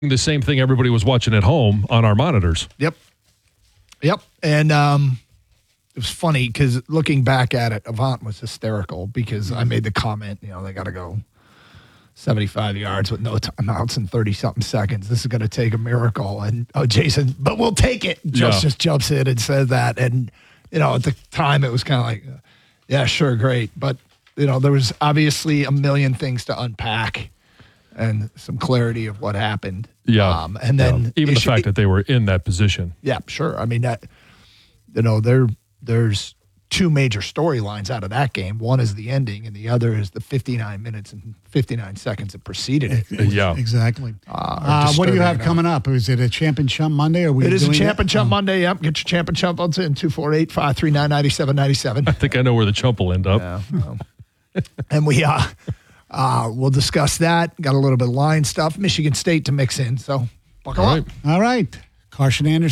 the same thing everybody was watching at home on our monitors. Yep. And it was funny because looking back at it, Avant was hysterical because I made the comment, they got to go 75 yards with no timeouts in 30-something seconds. This is going to take a miracle. And, Jason, but we'll take it. Just jumps in and says that. And, at the time it was kind of like, yeah, sure, great. But, there was obviously a million things to unpack and some clarity of what happened. Yeah. And then even the fact that they were in that position. Yeah, sure. I mean, that, there's two major storylines out of that game. One is the ending, and the other is the 59 minutes and 59 seconds that preceded it. Yeah. Exactly. What do you have coming up? Is it a Champ and Chump Monday? It is a Champ and Chump Monday. Yep. Get your Champ and Chump on in 248-539-9797. I think I know where the chump will end up. Yeah, and we'll discuss that. Got a little bit of line stuff. Michigan State to mix in, so buckle up. All right. Carson Anderson.